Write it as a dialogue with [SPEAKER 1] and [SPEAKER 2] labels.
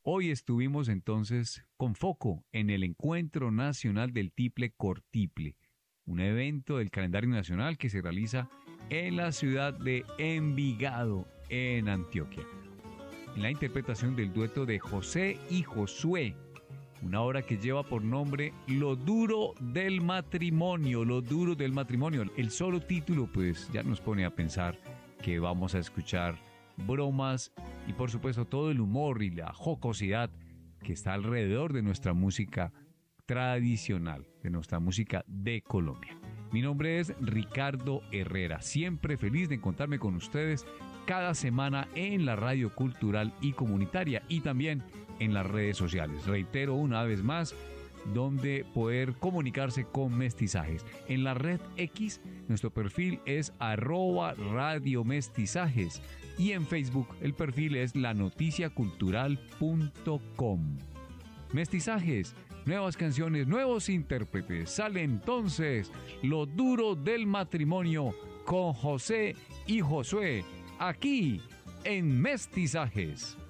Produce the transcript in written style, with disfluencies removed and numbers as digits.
[SPEAKER 1] Hoy estuvimos entonces con foco en el Encuentro Nacional del Tiple Cortiple, un evento del calendario nacional que se realiza en la ciudad de Envigado, en Antioquia. En la interpretación del dueto de José y Josué, una obra que lleva por nombre Lo duro del matrimonio, Lo duro del matrimonio. El solo título pues ya nos pone a pensar que vamos a escuchar bromas y por supuesto todo el humor y la jocosidad que está alrededor de nuestra música tradicional, de nuestra música de Colombia. Mi nombre es Ricardo Herrera, siempre feliz de encontrarme con ustedes cada semana en la radio cultural y comunitaria y también en las redes sociales. Reitero una vez más, donde poder comunicarse con Mestizajes. En la red X, nuestro perfil es @radiomestizajes y en Facebook el perfil es lanoticiacultural.com. Mestizajes, nuevas canciones, nuevos intérpretes. Sale entonces Lo duro del matrimonio con José y Josué, aquí en Mestizajes.